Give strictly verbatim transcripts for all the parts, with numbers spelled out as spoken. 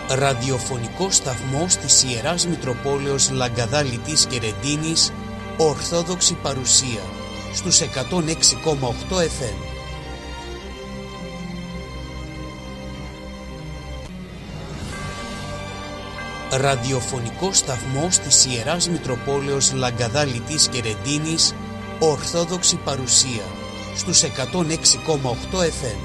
Ραδιοφωνικό σταθμός της Ιεράς Μητροπόλεως Λαγκαδά Λιτής και Ρεντίνης, Ορθόδοξη παρουσία, στους εκατόν έξι κόμμα οκτώ εφ εμ. Ραδιοφωνικό σταθμός της Ιεράς Μητροπόλεως Λαγκαδά Λιτής και Ρεντίνης, Ορθόδοξη παρουσία, στους εκατόν έξι κόμμα οκτώ εφ εμ.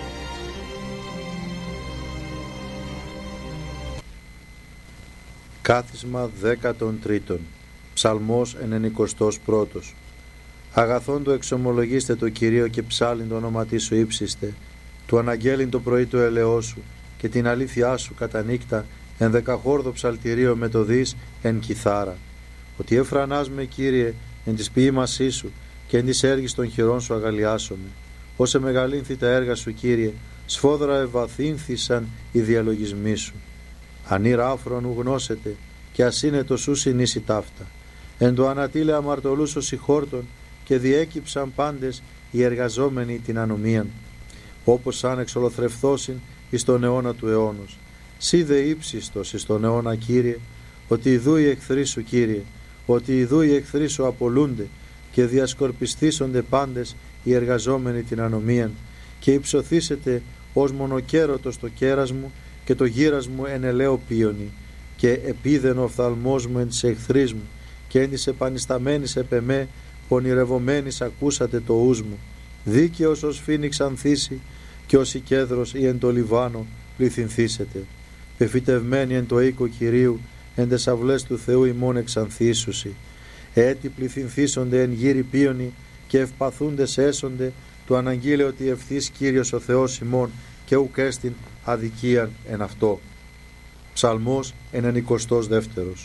Κάθισμα δέκατον τρίτον. Ψαλμός ενενηκοστός πρώτος. Αγαθόν το εξομολογήστε το Κυρίο και ψάλιν το όνομα σου ύψιστε, του αναγγέλιν το πρωί του ελαιός σου και την αλήθειά σου κατά νύκτα εν δεκαχόρδο ψαλτηρίο με το δις εν κιθάρα. Ότι εφρανάς με Κύριε εν της ποίημασή σου και εν της έργης των χειρών σου αγαλιάσομαι. Όσε μεγαλύνθη τα έργα σου Κύριε, σφόδρα ευαθύνθησαν οι διαλογισμοί σου. Ανήρα άφρον ου γνώσετε και ασύνετο σου συνήσει ταύτα. Εν το ανατήλε αμαρτωλούς ως ηχόρτων και διέκυψαν πάντες οι εργαζόμενοι την ανομίαν. Όπως σαν εξολοθρευθώσιν εις τον αιώνα του αιώνος. Σύ δε ύψιστος εις τον αιώνα Κύριε, ότι ιδού οι εχθροί σου Κύριε, ότι ιδού οι εχθροί σου απολούνται και διασκορπιστήσονται πάντες οι εργαζόμενοι την ανομίαν και υψωθήσετε ως μονοκέρωτος το κέρας μου και το γύρας μου εν ελαίο πίονι και επίδεν ο οφθαλμός μου εν της εχθρής μου και εν της επανισταμένης επ' εμέ πονηρευομένης ακούσατε το ους μου. Δίκαιος ως φοίνιξ ανθίσει και ως η κέδρος ή εν το Λιβάνο πληθυνθήσετε. Πεφυτευμένοι εν το οίκο Κυρίου εν τες αυλές του Θεού ημών εξανθίσουσι. Έτσι πληθυνθήσονται εν γύρι πίονι και ευπαθούντες έσονται του αναγγείλε ότι ευθύς Κύριος ο Θεός ημών και ουκ έστιν αδικίαν εν αυτό. Ψαλμός ενενηκοστός δεύτερος.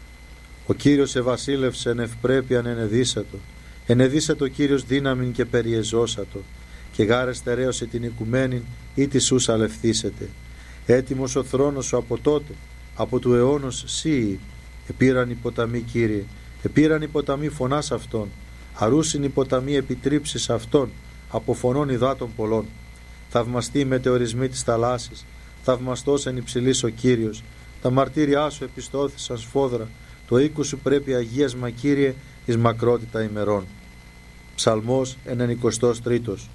Ο Κύριος ευασίλευσε εν ευπρέπειαν ενεδίσατο, ενεδίσατο Κύριος δύναμην και περιεζώσατο, και γάρε στερέωσε την οικουμένην ή τη σούς αλευθύσετε. Έτοιμος ο θρόνος σου από τότε, από του αιώνος σύοι, επήραν οι ποταμοί Κύριε, επήραν οι ποταμοί φωνάς αυτών, αρούσιν οι ποταμοί επιτρίψεις αυτών, από φωνών υδάτων πολλών. Θαυμαστεί οι μετεωρισμοί της θαλάσσης, θαυμαστός εν υψηλής ο Κύριος, τα μαρτύριά σου επιστώθησαν σφόδρα, το οίκου σου πρέπει αγίασμα Κύριε εις μακρότητα ημερών. Ψαλμός ενενηκοστός τρίτος.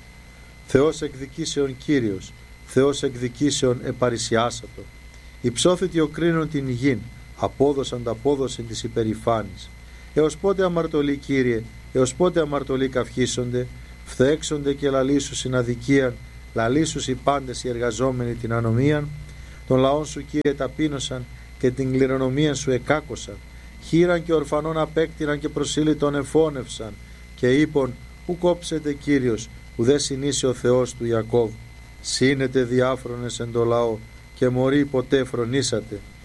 Θεός εκδικήσεων Κύριος, Θεός εκδικήσεων επαρισιάσατο. Υψώθητη ο κρίνων την γην, απόδωσαν τα απόδοσιν της υπερηφάνης. Έως πότε αμαρτωλοί Κύριε, έως πότε αμαρτωλοί καυχήσονται, φθέξονται και λαλήσουσιν αδικίαν, λαλήσους οι πάντες οι εργαζόμενοι την ανομίαν. Των λαών σου Κύριε ταπείνωσαν και την κληρονομία σου εκάκωσαν. Χείραν και ορφανών απέκτηναν και προσήλυτον εφώνευσαν. Και είπον, ου κόψετε Κύριος, ουδέ συνήσει ο Θεός του Ιακώβ. Σύνετε διάφρονες εν το λαό και μωροί ποτέ φρονήσατε.